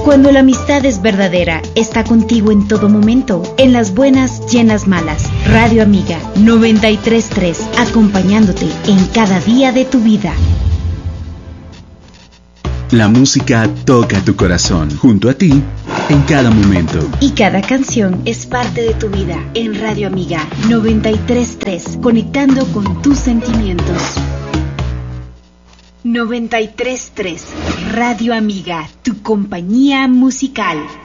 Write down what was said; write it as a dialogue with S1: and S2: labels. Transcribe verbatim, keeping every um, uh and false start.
S1: Cuando la amistad es verdadera, está contigo en todo momento, en las buenas y en las malas. Radio Amiga noventa y tres punto tres, acompañándote en cada día de tu vida.
S2: La música toca tu corazón, junto a ti, en cada momento.
S1: Y cada canción es parte de tu vida. En Radio Amiga noventa y tres punto tres, conectando con tus sentimientos. noventa y tres punto tres, Radio Amiga, tu compañía musical.